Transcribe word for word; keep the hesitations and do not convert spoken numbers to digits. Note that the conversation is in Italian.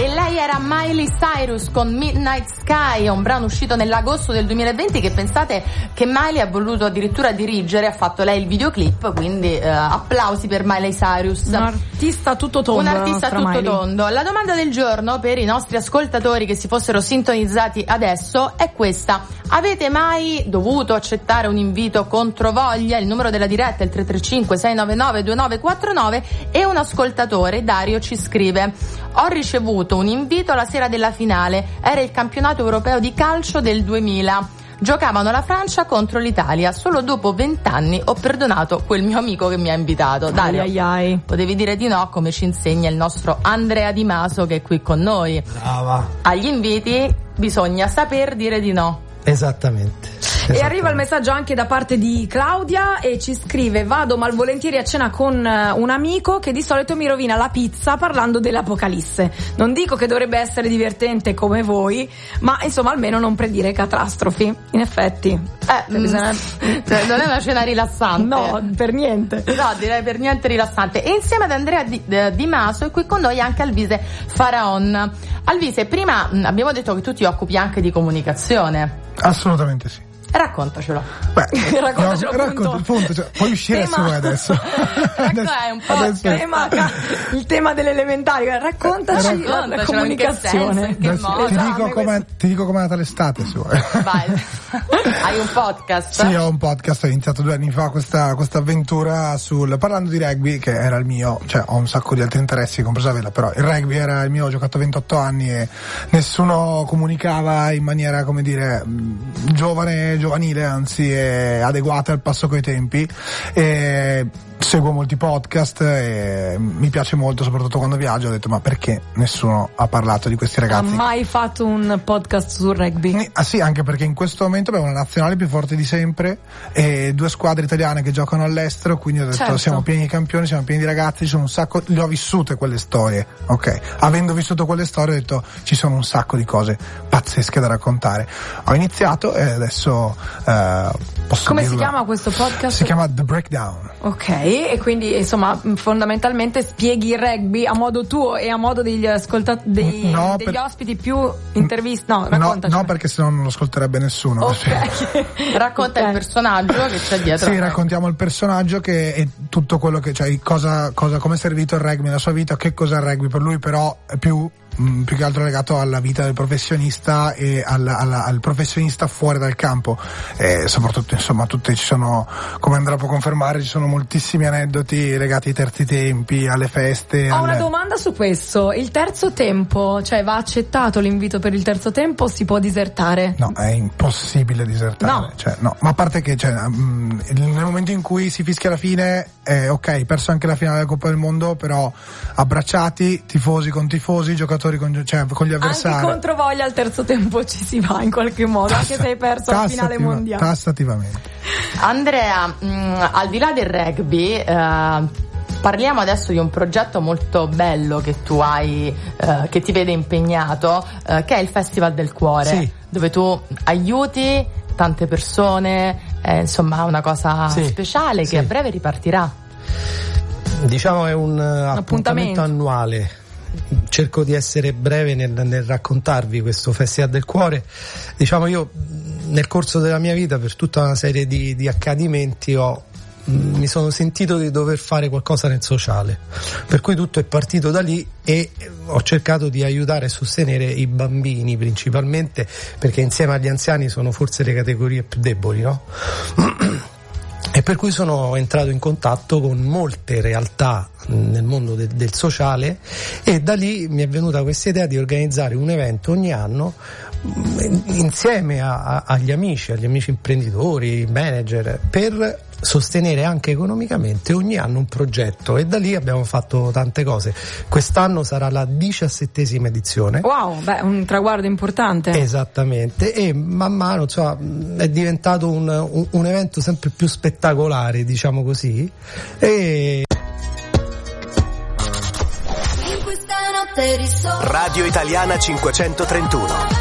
E lei era Miley Cyrus con Midnight Sky, un brano uscito nell'agosto del duemilaventi che pensate che Miley ha voluto addirittura dirigere, ha fatto lei il videoclip, quindi eh, applausi per Miley Cyrus. Un artista tutto tondo. Un artista tutto Miley. tondo. La domanda del giorno per i nostri ascoltatori che si fossero sintonizzati adesso è questa: avete mai dovuto accettare un invito controvoglia? Il numero della diretta è il tre tre cinque sei nove nove due nove quattro nove e un ascoltatore, Dario, ci scrive: ho ricevuto un invito la sera della finale, era il campionato europeo di calcio del duemila, giocavano la Francia contro l'Italia, solo dopo vent'anni ho perdonato quel mio amico che mi ha invitato. Dario, ai, ai, ai. potevi dire di no, come ci insegna il nostro Andrea Di Maso che è qui con noi. Brava. Agli inviti bisogna saper dire di no. Esattamente. E arriva il messaggio anche da parte di Claudia e ci scrive: vado malvolentieri a cena con un amico che di solito mi rovina la pizza parlando dell'apocalisse. Non dico che dovrebbe essere divertente come voi, ma insomma almeno non predire catastrofi. In effetti eh, bisogna... cioè, non è una cena rilassante. No, per niente. No, direi per niente rilassante. E insieme ad Andrea Di, Di Maso è qui con noi anche Alvise Faraon. Alvise, prima abbiamo detto che tu ti occupi anche di comunicazione. Assolutamente sì. Raccontacelo. Beh, raccontacelo, no, racconta, punto. punto, cioè, puoi uscire tema. se vuoi adesso. Ecco, è un po' adesso. Il tema, il tema delle elementari. Raccontaci la, la comunicazione. In che senso, in che Adesso, ti, modo? dico come, ti dico com'è andata l'estate se vuoi. Vai. Hai un podcast? Sì, ho un podcast, ho iniziato due anni fa questa, questa avventura sul, parlando di rugby, che era il mio, cioè ho un sacco di altri interessi, compreso la vela, però il rugby era il mio, ho giocato ventotto anni e nessuno comunicava in maniera, come dire, giovane, giovanile, anzi e adeguata al passo coi tempi. E seguo molti podcast e mi piace molto, soprattutto quando viaggio. Ho detto: ma perché nessuno ha parlato di questi ragazzi? Ha mai fatto un podcast sul rugby? Ah sì, anche perché in questo momento abbiamo una nazionale più forte di sempre e due squadre italiane che giocano all'estero, quindi ho detto: certo. Siamo pieni di campioni, siamo pieni di ragazzi, ci sono un sacco, le ho vissute quelle storie, ok? Avendo vissuto quelle storie ho detto: ci sono un sacco di cose pazzesche da raccontare. Ho iniziato e adesso eh, posso Come dirlo. si chiama questo podcast? Si chiama The Breakdown. Ok, e quindi insomma fondamentalmente spieghi il rugby a modo tuo e a modo degli ascoltatori, dei, no, degli per... ospiti più interviste. No, no, raccontaci. no, perché sennò non lo ascolterebbe nessuno. Ok. Racconta okay. il personaggio che c'è dietro. Sì, raccontiamo il personaggio che è tutto quello che, cioè cosa, cosa, come è servito il rugby nella sua vita, che cos'è il rugby per lui, però è più mh, più che altro legato alla vita del professionista e alla, alla, al professionista fuori dal campo, e soprattutto insomma tutte ci sono, come Andrea può confermare, ci sono moltissimi aneddoti legati ai terzi tempi, alle feste. Ho alle... una domanda su questo: il terzo tempo, cioè va accettato l'invito per il terzo tempo o si può disertare? No, è impossibile disertare. No. Cioè, no. Ma a parte che cioè, mh, nel momento in cui si fischia la fine, eh, ok, perso anche la finale della Coppa del Mondo, però abbracciati, tifosi con tifosi, giocatori con, cioè, con gli avversari. Anche contro voglia al terzo tempo ci si va in qualche modo, Tassa, anche se hai perso la finale mondiale. Tassativamente. Andrea, mh, al di là del rugby, eh, parliamo adesso di un progetto molto bello che tu hai, eh, che ti vede impegnato, eh, che è il Festival del Cuore, sì. dove tu aiuti tante persone, eh, insomma una cosa sì. speciale sì. che a breve ripartirà. Diciamo è un, un appuntamento. appuntamento annuale. Cerco di essere breve nel, nel raccontarvi questo Festival del Cuore. Diciamo, io nel corso della mia vita, per tutta una serie di, di accadimenti, ho mi sono sentito di dover fare qualcosa nel sociale, per cui tutto è partito da lì e ho cercato di aiutare e sostenere i bambini principalmente, perché insieme agli anziani sono forse le categorie più deboli, no? E per cui sono entrato in contatto con molte realtà nel mondo de- del sociale, e da lì mi è venuta questa idea di organizzare un evento ogni anno insieme a, a, agli amici, agli amici imprenditori, manager, per sostenere anche economicamente ogni anno un progetto, e da lì abbiamo fatto tante cose. Quest'anno sarà la diciassettesima edizione. Wow, beh, un traguardo importante. Esattamente, e man mano insomma è diventato un, un, un evento sempre più spettacolare, diciamo così. E Radio Italiana cinquecentotrentuno.